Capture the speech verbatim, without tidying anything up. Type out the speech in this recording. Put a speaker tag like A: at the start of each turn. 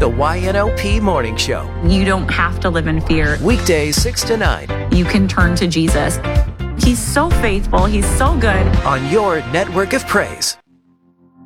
A: The Y N O P Morning Show.
B: You don't have to live in fear.
A: Weekdays six to nine.
B: You can turn to Jesus. He's so faithful. He's so good.
A: On your network of praise.